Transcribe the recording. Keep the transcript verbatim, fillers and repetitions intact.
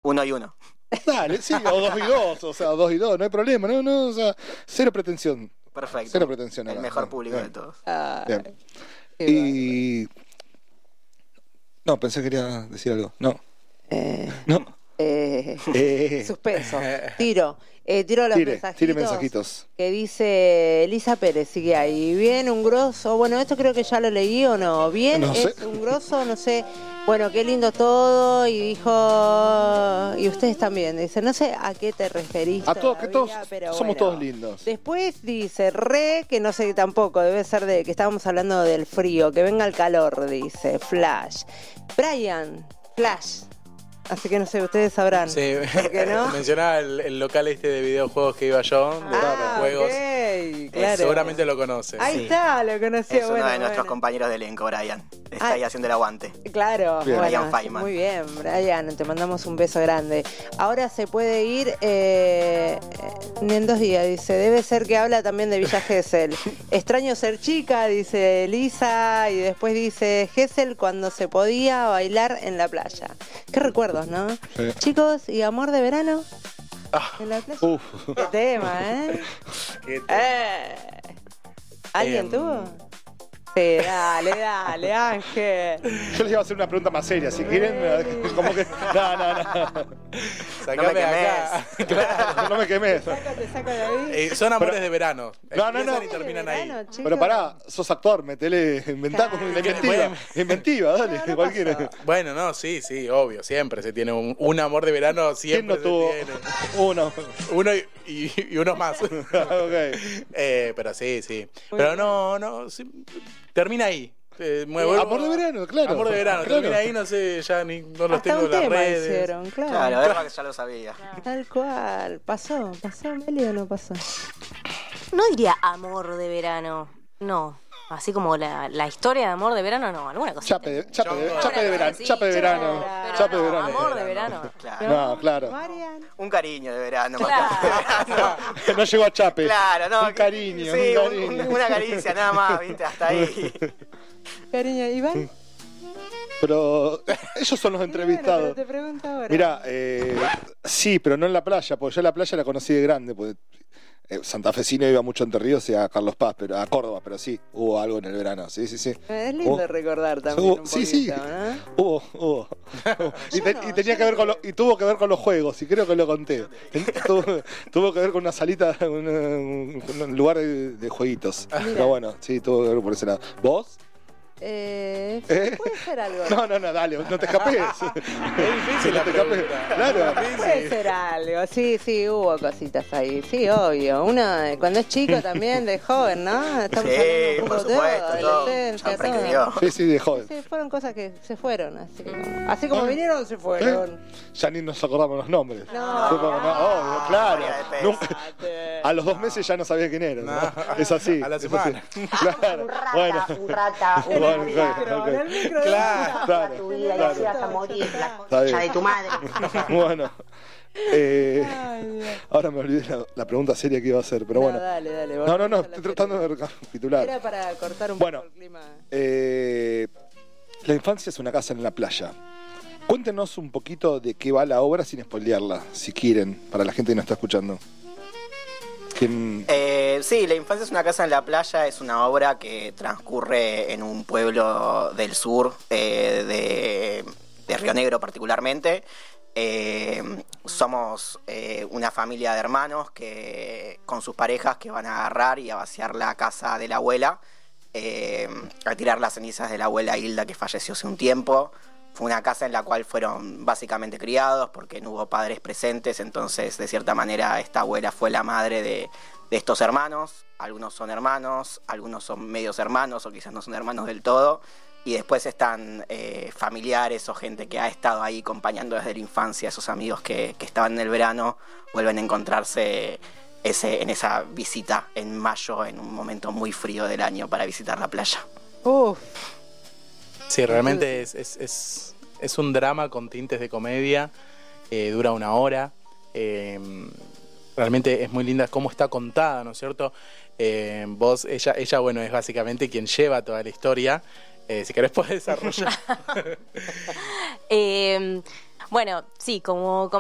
Uno y uno. Dale, sí, o dos y dos, o sea, dos y dos, no hay problema, no, no, o sea, cero pretensión. Perfecto. Cero pretensión. El acá. mejor Bien, público bien. de todos. Ay, Bien. qué Y... No, pensé que quería decir algo. No. Eh, No. eh, Eh, suspenso. Tiro. Eh, tiro los tire, mensajitos. tire mensajitos. Que dice Elisa Pérez, sigue ahí. Bien, un grosso. Bueno, esto creo que ya lo leí o no. Bien, No sé. es un grosso, no sé. Bueno, qué lindo todo. Y dijo. Y ustedes también. Dice, no sé a qué te referís. A todos, que todos todavía, pero somos bueno. todos lindos. Después dice, re, que no sé tampoco, debe ser de que estábamos hablando del frío, que venga el calor, dice, Flash. Brian, Flash. Así que no sé, ustedes sabrán. Sí, ¿Por qué no? mencionaba el, el local este de videojuegos que iba yo, de Ah, juegos. ok, Eh, claro. seguramente lo conoce. Ahí Sí. está, lo conocí. Es uno bueno, de nuestros bueno. compañeros de elenco, Brian. Está Ah. ahí haciendo el aguante. Claro, Bien. bueno, Brian Feynman. muy bien, Brian, te mandamos un beso grande. Ahora se puede ir eh, en dos días, dice, debe ser que habla también de Villa Gesell. Extraño ser chica, dice Elisa, y después dice Gesell cuando se podía bailar en la playa. Qué recuerdos, ¿no? Sí. Chicos, ¿y amor de verano? Ah. ¿En la playa? Uf. Qué tema, ¿eh? ¿Qué te- Eh. ¿Alguien Em. tuvo? Sí, dale, dale, Ángel. Yo les iba a hacer una pregunta más seria, si quieren, me- como que... No, no, no. Sacame No me acá. Claro. No me quemé. Sácate, saco de ahí. Eh, son amores Pero- de verano. No, no, Empiezan no. y terminan ahí. Verano, chicos. Pero pará, sos actor, metele, inventá con la inventiva. Bueno. Inventiva, dale, No, no cualquiera. pasó. Bueno, no, sí, sí, obvio, siempre se tiene un, un amor de verano, ¿Quién siempre no tuvo se tiene. uno? Uno y, y, y unos más. Ok. Eh, pero sí, sí. Muy Pero bien. no, no, sí, termina ahí. Eh, me vuelvo- Amor de verano, claro. Amor de verano, Claro. termina ahí, no sé, ya ni, no los Hasta tengo un en las tema redes. hicieron, claro. Claro, a ver, que ya lo sabía. Tal cual. ¿Pasó? ¿Pasó, Meli, o no pasó? No diría amor de verano, no. Así como la, la historia de amor de verano, no. Alguna cosa. Chape de, chape de, Chongo. chape de verano, Sí, chape de chongo, verano, pero chape de no, verano. amor de verano. Claro. No, claro. Marian. Un cariño de verano. más Claro. que de verano. No llegó a chape. Claro, no. Un cariño, sí, un un- cariño. una caricia, nada más, viste, hasta ahí. Cariño, Iván. Pero ellos son los entrevistados. Bueno, pero te pregunto ahora. Mira, eh, sí, pero no en la playa, porque yo la playa la conocí de grande, porque eh, santafesino iba mucho a Entre Ríos y a Carlos Paz, pero a Córdoba, pero sí, hubo algo en el verano, sí, sí, sí. Es lindo Oh. recordar también Hubo- un sí, sí, poquito, ¿no? hubo, hubo. y, Yo te- no, y tenía yo que ver no. con lo- y tuvo que ver con los juegos, y creo que lo conté. Ten- tuvo, tuvo que ver con una salita, una- un, un lugar de, de jueguitos. Pero bueno, sí, tuvo que ver por ese lado. ¿Vos? Eh, ¿Eh? Puede ser algo. No, no, no, dale, no te escapes. Es difícil la No te escapes. pregunta. Claro. Puede ser algo, sí, sí, hubo cositas ahí, sí, obvio. Uno eh, cuando es chico también, de joven, ¿no? Estamos Sí, hablando un por poco de supuesto, todo. adolescencia, Ya prescribió. Sí, sí, de joven. Sí, fueron cosas que se fueron, así como, así como vinieron, se fueron. Ya ni nos acordamos los nombres. No. Fue como, no, obvio, claro. María de Pez. Nunca- a los dos meses ya no sabía quién era. ¿no? No. Es así. A la es así. semana. Claro. Bueno. un rata, un Bueno, rata. ok, ok. En el micro, Claro. Claro, Tu vida y claro. así vas a morir, la Está concha bien. de tu madre. Bueno. Eh, Ay, Dios. ahora me olvidé la, la pregunta seria que iba a hacer, pero No, bueno. dale, dale. No, no, no, volvamos a la estoy tratando de película. recapitular. Era para cortar un Bueno. poco el clima. Eh, la infancia es una casa en la playa. Cuéntenos un poquito de qué va la obra sin spoilearla, si quieren, para la gente que nos está escuchando. ¿Quién- Eh, sí, La infancia es una casa en la playa es una obra que transcurre en un pueblo del sur eh, de, de Río Negro particularmente. Eh, somos eh, una familia de hermanos que con sus parejas que van a agarrar y a vaciar la casa de la abuela, eh, a tirar las cenizas de la abuela Hilda que falleció hace un tiempo. Fue una casa en la cual fueron básicamente criados porque no hubo padres presentes, entonces de cierta manera esta abuela fue la madre de, de estos hermanos. Algunos son hermanos, algunos son medios hermanos o quizás no son hermanos del todo. Y después están eh, familiares o gente que ha estado ahí acompañando desde la infancia, esos amigos que, que estaban en el verano, vuelven a encontrarse ese, en esa visita en mayo, en un momento muy frío del año para visitar la playa. Uf. Sí, realmente es, es, es, es un drama con tintes de comedia, eh, dura una hora, eh, realmente es muy linda cómo está contada, ¿no es cierto? Eh, vos, ella, ella, bueno, es básicamente quien lleva toda la historia, eh, si querés podés desarrollar. Eh, bueno, sí, como